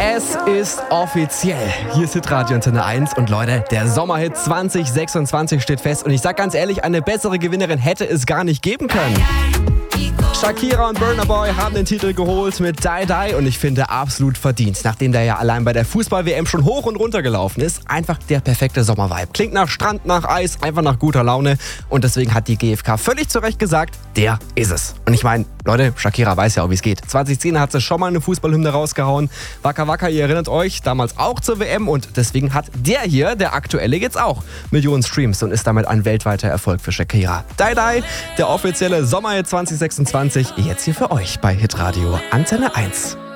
Es ist offiziell. Hier ist Hitradio Antenne 1 und Leute, der Sommerhit 2026 steht fest. Und ich sag ganz ehrlich, eine bessere Gewinnerin hätte es gar nicht geben können. Shakira und Burna Boy haben den Titel geholt mit Die Die und ich finde absolut verdient. Nachdem der ja allein bei der Fußball-WM schon hoch und runter gelaufen ist, einfach der perfekte Sommervibe. Klingt nach Strand, nach Eis, einfach nach guter Laune und deswegen hat die GfK völlig zu Recht gesagt, der ist es. Und ich meine, Leute, Shakira weiß ja auch, wie es geht. 2010 hat sie schon mal eine Fußballhymne rausgehauen. Waka Waka, ihr erinnert euch, damals auch zur WM und deswegen hat der hier, der aktuelle, jetzt auch Millionen Streams und ist damit ein weltweiter Erfolg für Shakira. Die Die, der offizielle Sommerhit 2026, jetzt hier für euch bei Hitradio Antenne 1.